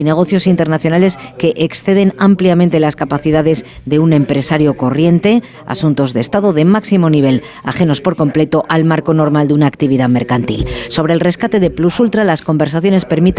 y negocios internacionales que exceden ampliamente las capacidades de un empresario corriente, asuntos de Estado de máximo nivel, ajenos por completo al marco normal de una actividad mercantil. Sobre el rescate de Plus Ultra, las conversaciones permiten